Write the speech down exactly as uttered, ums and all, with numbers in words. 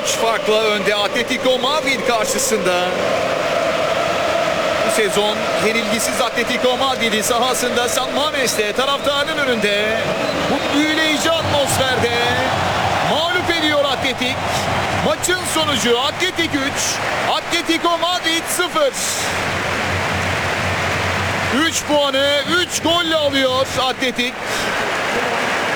üç farkla önde Atletico Madrid karşısında. Bu sezon yenilgisiz Atletico Madrid'in sahasında San Mames'te taraftarın önünde bu büyüleyici atmosferde mağlup ediyor Atletik. Maçın sonucu Atletik üç, Atletico Madrid sıfır. üç puanı üç golle alıyor Atletik.